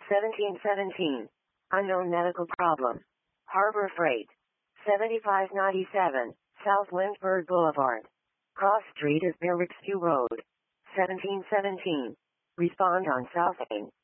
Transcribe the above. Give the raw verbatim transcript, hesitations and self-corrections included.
seventeen seventeen. Unknown medical problem. Harbor Freight. seventy-five ninety-seven, South Lindbergh Boulevard. Cross Street is Berwick's Road. seventeen seventeen. Respond on South Main.